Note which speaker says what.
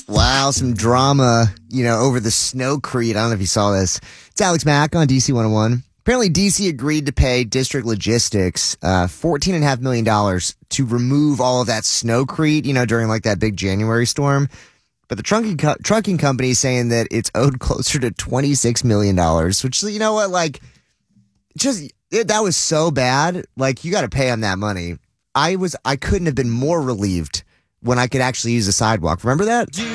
Speaker 1: Wow, some drama, over the Snowcrete. I don't know if you saw this. It's Alex Mack on DC 101. Apparently, DC agreed to pay District Logistics $14.5 million to remove all of that Snowcrete, during like that big January storm. But the trucking company is saying that it's owed closer to $26 million, which, you know what, that was so bad. Like, you got to pay them that money. I couldn't have been more relieved when I could actually use the sidewalk. Remember that?